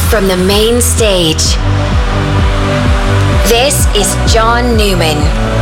from the main stage. This is John Newman.